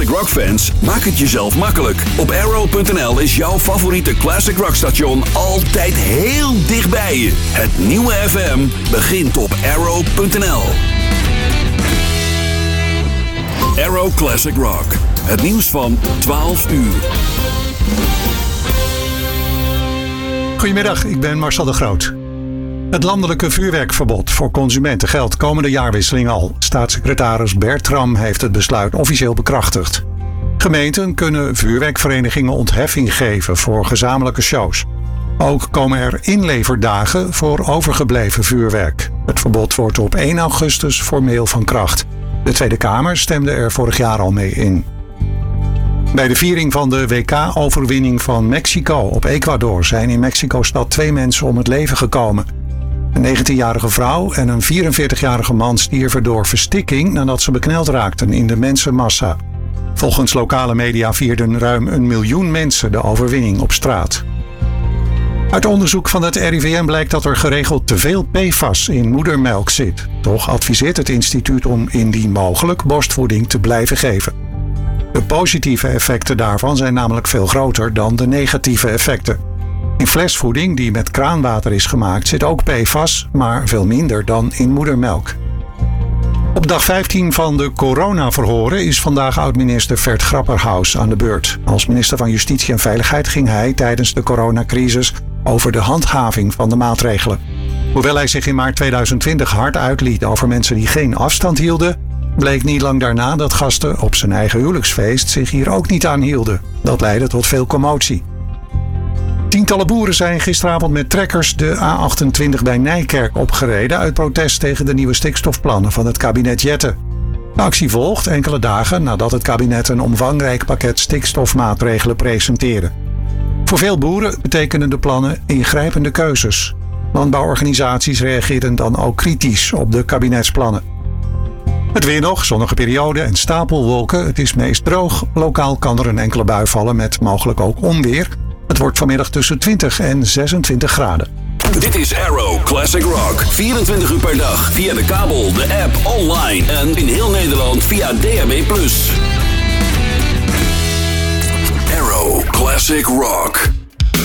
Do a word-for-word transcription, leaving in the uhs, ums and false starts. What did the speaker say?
classic rock fans, maak het jezelf makkelijk. Op arrow punt n l is jouw favoriete classic rock station altijd heel dichtbij je. Het nieuwe F M begint op arrow punt n l. Arrow Classic Rock. Het nieuws van twaalf uur. Goedemiddag, ik ben Marcel de Groot. Het landelijke vuurwerkverbod voor consumenten geldt komende jaarwisseling al. Staatssecretaris Bertram heeft het besluit officieel bekrachtigd. Gemeenten kunnen vuurwerkverenigingen ontheffing geven voor gezamenlijke shows. Ook komen er inleverdagen voor overgebleven vuurwerk. Het verbod wordt op één augustus formeel van kracht. De Tweede Kamer stemde er vorig jaar al mee in. Bij de viering van de W K-overwinning van Mexico op Ecuador zijn in Mexico-stad twee mensen om het leven gekomen. Een negentienjarige vrouw en een vierenveertigjarige man stierven door verstikking nadat ze bekneld raakten in de mensenmassa. Volgens lokale media vierden ruim een miljoen mensen de overwinning op straat. Uit onderzoek van het R I V M blijkt dat er geregeld te veel P F A S in moedermelk zit. Toch adviseert het instituut om indien mogelijk borstvoeding te blijven geven. De positieve effecten daarvan zijn namelijk veel groter dan de negatieve effecten. In flesvoeding die met kraanwater is gemaakt zit ook P F A S, maar veel minder dan in moedermelk. Op dag vijftien van de coronaverhoren is vandaag oud-minister Vert Grapperhaus aan de beurt. Als minister van Justitie en Veiligheid ging hij tijdens de coronacrisis over de handhaving van de maatregelen. Hoewel hij zich in maart tweeduizend twintig hard uitliet over mensen die geen afstand hielden, bleek niet lang daarna dat gasten op zijn eigen huwelijksfeest zich hier ook niet aan hielden. Dat leidde tot veel commotie. Tientallen boeren zijn gisteravond met trekkers de A achtentwintig bij Nijkerk opgereden uit protest tegen de nieuwe stikstofplannen van het kabinet Jette. De actie volgt enkele dagen nadat het kabinet een omvangrijk pakket stikstofmaatregelen presenteerde. Voor veel boeren betekenen de plannen ingrijpende keuzes. Landbouworganisaties reageerden dan ook kritisch op de kabinetsplannen. Het weer nog, zonnige periode en stapelwolken. Het is meest droog. Lokaal kan er een enkele bui vallen met mogelijk ook onweer. Het wordt vanmiddag tussen twintig en zesentwintig graden. Dit is Arrow Classic Rock. vierentwintig uur per dag via de kabel, de app, online en in heel Nederland via D A B plus. Arrow Classic Rock.